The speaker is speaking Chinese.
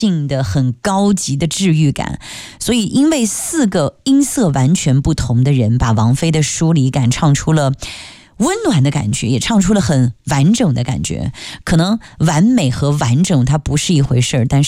性的很高级的治愈感，所以因为4个音色完全不同的人，把王菲的疏离感唱出了温暖的感觉，也唱出了很完整的感觉。可能完美和完整它不是一回事，但是